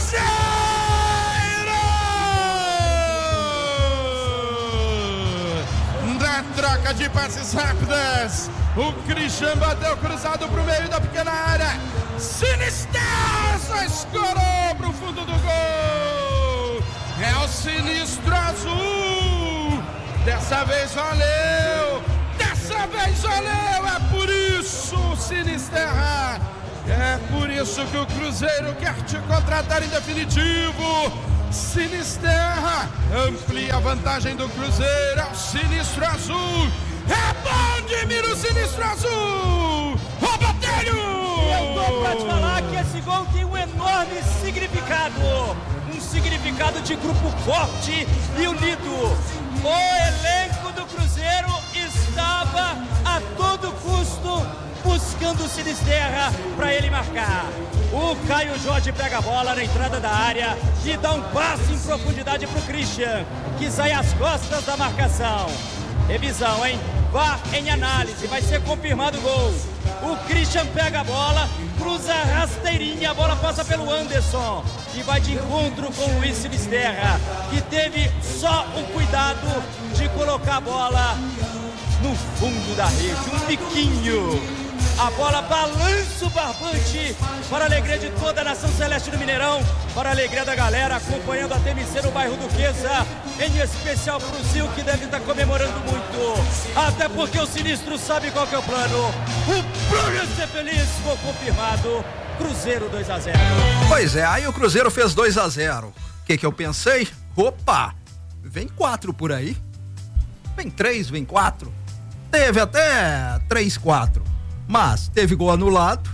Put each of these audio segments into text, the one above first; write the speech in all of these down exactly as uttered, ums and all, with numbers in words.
Da troca de passes rápidas, o Christian bateu cruzado pro meio da pequena área. Sinisterra só escorou pro fundo do gol. É o Sinistro Azul. Dessa vez valeu. Dessa vez valeu. É por isso, Sinisterra. É por isso que o Cruzeiro quer te contratar em definitivo. Sinisterra amplia a vantagem do Cruzeiro. É o Sinistro Azul. É bom de mira o Sinistro Azul. Ô, Botelho! Eu tô pra te falar que esse gol tem um enorme significado. Um significado de grupo forte e unido. O elenco do Cruzeiro estava a todo custo buscando o Sinisterra para ele marcar. O Caio Jorge pega a bola na entrada da área e dá um passe em profundidade pro Christian, que sai às costas da marcação. Revisão, hein? V A R em análise, vai ser confirmado o gol. O Christian pega a bola, cruza a rasteirinha, a bola passa pelo Anderson e vai de encontro com o Luiz Sinisterra, que teve só o cuidado de colocar a bola no fundo da rede, um biquinho. A bola balança o barbante para a alegria de toda a nação celeste do Mineirão, para a alegria da galera acompanhando a T M C no bairro Duquesa, em especial para o Zil, que deve estar comemorando muito, até porque o Sinistro sabe qual que é o plano. O plano é ser feliz, gol confirmado, Cruzeiro dois a zero. Pois é, aí o Cruzeiro fez dois a zero. O que que eu pensei? Opa, vem quatro por aí, vem três, vem quatro, teve até três, quatro. Mas teve gol anulado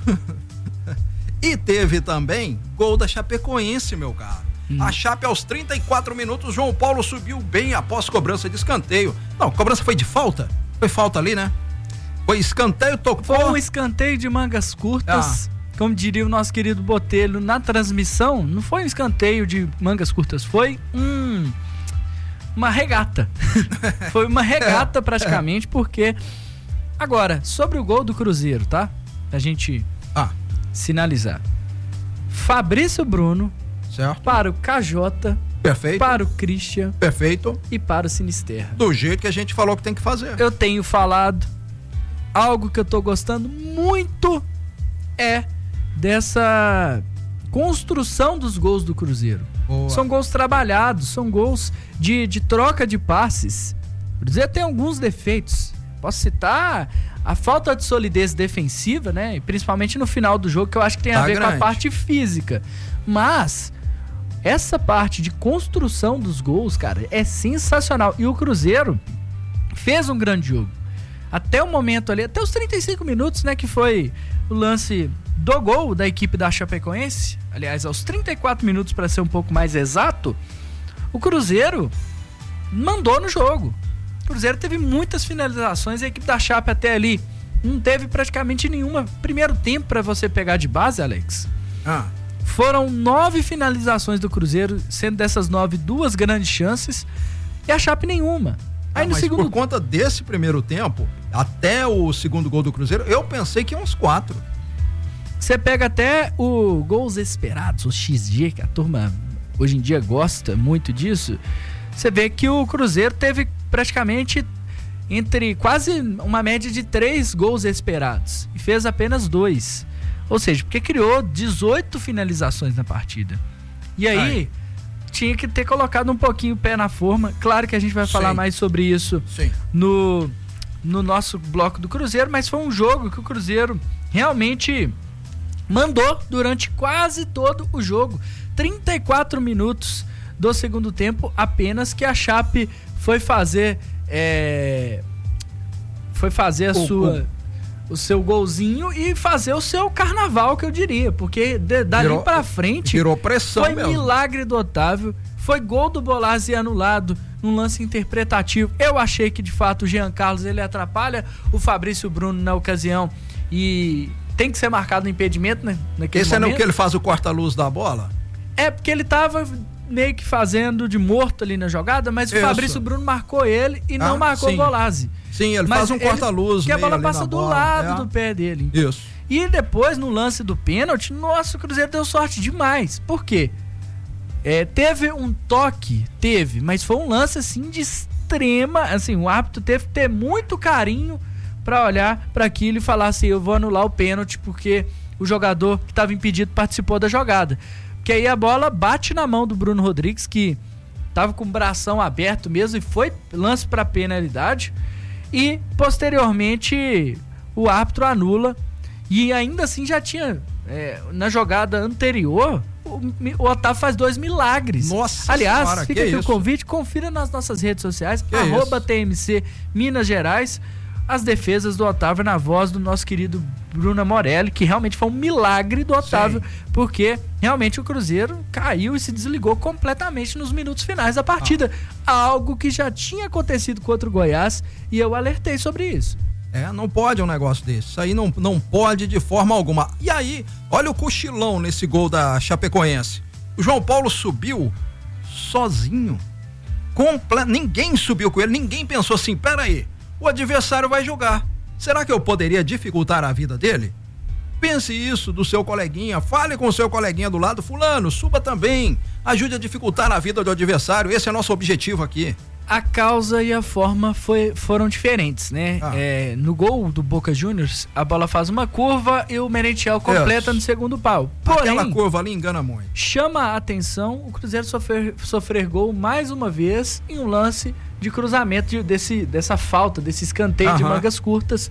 e teve também gol da Chapecoense, meu caro. Hum. A Chape aos trinta e quatro minutos, João Paulo subiu bem após cobrança de escanteio. Não, cobrança foi de falta? Foi falta ali, né? Foi escanteio, tocou. Foi um escanteio de mangas curtas, ah. como diria o nosso querido Botelho na transmissão. Não foi um escanteio de mangas curtas, foi um, uma regata. Foi uma regata praticamente, porque... Agora, sobre o gol do Cruzeiro, tá? Pra gente ah. sinalizar. Fabrício Bruno, certo, para o K J, perfeito, para o Christian, perfeito, e para o Sinisterra. Do jeito que a gente falou que tem que fazer. Eu tenho falado, algo que eu tô gostando muito é dessa construção dos gols do Cruzeiro. Boa. São gols trabalhados, são gols de, de troca de passes. O Cruzeiro tem alguns defeitos. Posso citar a falta de solidez defensiva, né? Principalmente no final do jogo, que eu acho que tem tá a ver grande. com a parte física. Mas essa parte de construção dos gols, cara, é sensacional. E o Cruzeiro fez um grande jogo. Até o momento ali, até os trinta e cinco minutos, né? Que foi o lance do gol da equipe da Chapecoense. Aliás, aos trinta e quatro minutos, para ser um pouco mais exato, o Cruzeiro mandou no jogo. O Cruzeiro teve muitas finalizações, a equipe da Chape até ali não teve praticamente nenhuma. Primeiro tempo, para você pegar de base, Alex, ah. foram nove finalizações do Cruzeiro, sendo dessas nove, duas grandes chances, e a Chape nenhuma. Aí ah, no mas segundo... por conta desse primeiro tempo, até o segundo gol do Cruzeiro, eu pensei que ia uns quatro. Você pega até o gols esperados, o X G, que a turma hoje em dia gosta muito disso, você vê que o Cruzeiro teve praticamente entre quase uma média de três gols esperados e fez apenas dois, ou seja, porque criou dezoito finalizações na partida. E aí Ai. tinha que ter colocado um pouquinho o pé na forma. Claro que a gente vai Sim. falar mais sobre isso Sim. no no nosso bloco do Cruzeiro, mas foi um jogo que o Cruzeiro realmente mandou durante quase todo o jogo. trinta e quatro minutos do segundo tempo apenas, que a Chape foi fazer é, foi fazer a oh, sua oh. o seu golzinho e fazer o seu carnaval, que eu diria, porque de, dali virou, pra frente virou pressão foi mesmo. Milagre do Otávio, foi gol do Bolazzi anulado num lance interpretativo. Eu achei que de fato o Jean Carlos ele atrapalha o Fabrício Bruno na ocasião e tem que ser marcado no impedimento, né, naquele Esse momento. é no que ele faz o corta-luz da bola? É porque ele tava meio que fazendo de morto ali na jogada, mas Isso. o Fabrício Bruno marcou ele e não ah, marcou sim. o Bolazzi. Sim, ele mas faz um corta-luz. Que a bola passa do bola. lado é. do pé dele. Isso. E depois, no lance do pênalti, nossa, o Cruzeiro deu sorte demais. Por quê? É, teve um toque, teve, mas foi um lance assim de extrema, assim, o árbitro teve que ter muito carinho pra olhar pra aquilo e falar assim, eu vou anular o pênalti porque o jogador que estava impedido participou da jogada. Porque aí a bola bate na mão do Bruno Rodrigues, que tava com o bração aberto mesmo e foi lance pra penalidade, e posteriormente o árbitro anula, e ainda assim já tinha, é, na jogada anterior, o, o Otávio faz dois milagres. Nossa Aliás, senhora, fica aqui isso? o convite, confira nas nossas redes sociais, que arroba isso? T M C Minas Gerais, as defesas do Otávio na voz do nosso querido Bruno Morelli, que realmente foi um milagre do Otávio, sim, porque realmente o Cruzeiro caiu e se desligou completamente nos minutos finais da partida, ah. algo que já tinha acontecido contra o Goiás, e eu alertei sobre isso. É, não pode um negócio desse, isso aí não, não pode de forma alguma. E aí, olha o cochilão nesse gol da Chapecoense, o João Paulo subiu sozinho, comple... ninguém subiu com ele, ninguém pensou assim, peraí, o adversário vai jogar, será que eu poderia dificultar a vida dele? Pense isso do seu coleguinha, fale com o seu coleguinha do lado, fulano, suba também, ajude a dificultar a vida do adversário, esse é nosso objetivo aqui. A causa e a forma foi, foram diferentes, né? Ah. É, no gol do Boca Juniors, a bola faz uma curva e o Merentiel completa Isso. no segundo pau. Porém, aquela curva ali engana muito. Chama a atenção o Cruzeiro sofrer, sofrer gol mais uma vez em um lance de cruzamento de, desse, dessa falta, desse escanteio Aham. de mangas curtas.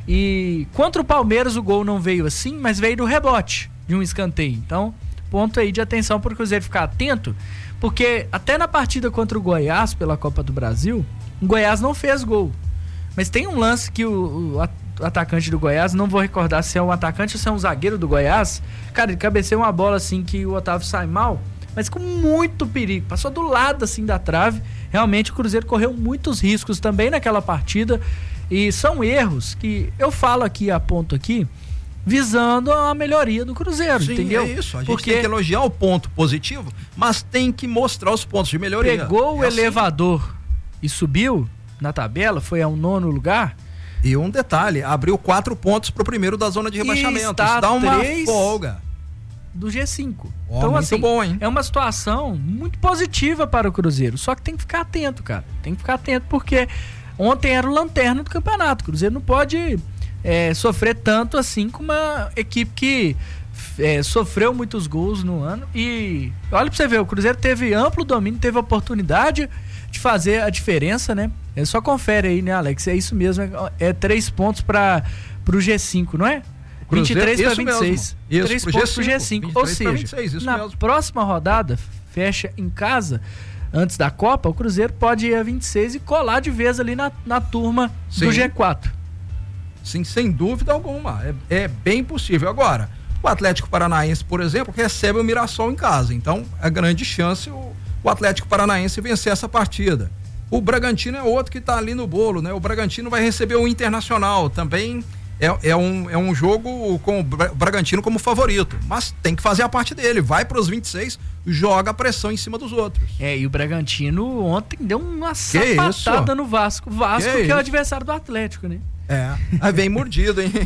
E contra o Palmeiras o gol não veio assim, mas veio do rebote de um escanteio. Então, ponto aí de atenção para o Cruzeiro ficar atento, porque até na partida contra o Goiás pela Copa do Brasil, o Goiás não fez gol. Mas tem um lance que o, o atacante do Goiás, não vou recordar se é um atacante ou se é um zagueiro do Goiás, cara, ele cabeceou uma bola assim que o Otávio sai mal, mas com muito perigo, passou do lado assim da trave. Realmente o Cruzeiro correu muitos riscos também naquela partida, e são erros que eu falo aqui, aponto aqui, visando a melhoria do Cruzeiro, Sim, entendeu? É isso, a gente Porque tem que elogiar o ponto positivo, mas tem que mostrar os pontos de melhoria. Pegou o é assim. elevador e subiu na tabela, foi ao nono lugar. E um detalhe, abriu quatro pontos pro primeiro da zona de rebaixamento, está isso dá uma três folga. Do G cinco. Oh, então, muito assim, bom, hein? é uma situação muito positiva para o Cruzeiro. Só que tem que ficar atento, cara. Tem que ficar atento, porque ontem era o lanterna do campeonato. O Cruzeiro não pode é, sofrer tanto assim com uma equipe que é, sofreu muitos gols no ano. E olha pra você ver, o Cruzeiro teve amplo domínio, teve oportunidade de fazer a diferença, né? É, só confere aí, né, Alex? É isso mesmo. É, é três pontos para o G cinco, não é? vinte e três para vinte e seis. Isso, três pro pontos G cinco, pro G cinco. Ou seja, vinte e seis, isso na mesmo. próxima rodada, fecha em casa, antes da Copa, o Cruzeiro pode ir a vinte e seis e colar de vez ali na, na turma Sim. do G quatro. Sim, sem dúvida alguma. É, é bem possível. Agora, o Atlético Paranaense, por exemplo, recebe o Mirassol em casa. Então, é grande chance o, o Atlético Paranaense vencer essa partida. O Bragantino é outro que está ali no bolo, né? O Bragantino vai receber o Internacional. Também é, é, um, é um jogo com o Bragantino como favorito. Mas tem que fazer a parte dele. Vai para os vinte e seis, joga a pressão em cima dos outros. É, e o Bragantino ontem deu uma Que sapatada isso? no Vasco. Vasco Que que, é o isso? adversário do Atlético, né? É, aí vem mordido, hein?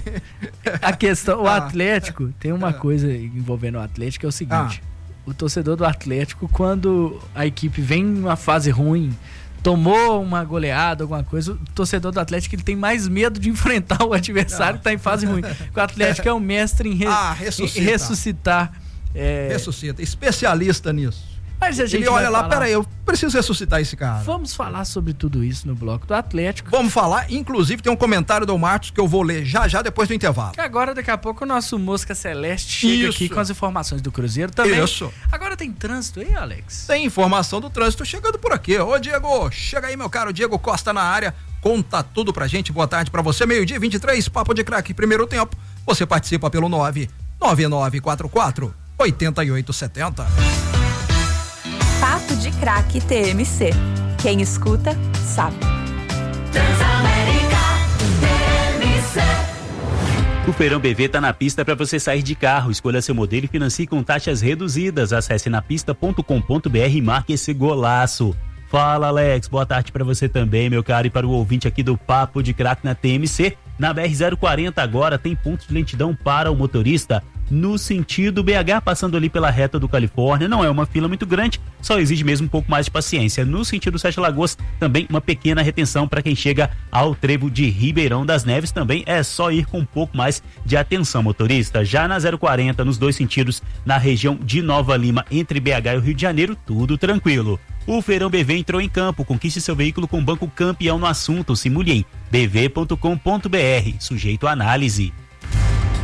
A questão, o Ah. Atlético, tem uma Ah. coisa envolvendo o Atlético, que é o seguinte: Ah. o torcedor do Atlético, quando a equipe vem em uma fase ruim, tomou uma goleada, alguma coisa, o torcedor do Atlético ele tem mais medo de enfrentar o adversário Ah. que tá em fase ruim. Porque o Atlético é o mestre em, re- Ah, em ressuscita. ressuscitar. é, Ressuscita, especialista nisso. Mas a gente Ele olha vai lá, falar- peraí, eu preciso ressuscitar esse cara. Vamos falar sobre tudo isso no bloco do Atlético. Vamos falar, inclusive tem um comentário do Marcos que eu vou ler já já depois do intervalo. Agora, daqui a pouco, o nosso Mosca Celeste chega Isso. aqui com as informações do Cruzeiro também. Isso. Agora tem trânsito aí, Alex? Tem informação do trânsito chegando por aqui. Ô Diego, chega aí meu caro Diego Costa na área, conta tudo pra gente, boa tarde pra você, meio-dia vinte e três, Papo de Craque, primeiro tempo, você participa pelo nove nove nove quatro quatro oito oito sete zero. Papo de Craque T M C. Quem escuta, sabe. Transamérica T M C. O Feirão B V tá na pista para você sair de carro. Escolha seu modelo e financie com taxas reduzidas. Acesse napista ponto com ponto br e marque esse golaço. Fala, Alex. Boa tarde para você também, meu caro, e para o ouvinte aqui do Papo de Craque na T M C. Na B R zero quarenta agora tem pontos de lentidão para o motorista. no sentido B H, passando ali pela reta do Califórnia. Não é uma fila muito grande, só exige mesmo um pouco mais de paciência. No sentido Sete Lagoas, também uma pequena retenção para quem chega ao trevo de Ribeirão das Neves. Também é só ir com um pouco mais de atenção, motorista. Já na zero quarenta, nos dois sentidos, na região de Nova Lima, entre B H e o Rio de Janeiro, tudo tranquilo. O Feirão B V entrou em campo. Conquiste seu veículo com o banco campeão no assunto. Simule em b v ponto com ponto b r. Sujeito a análise.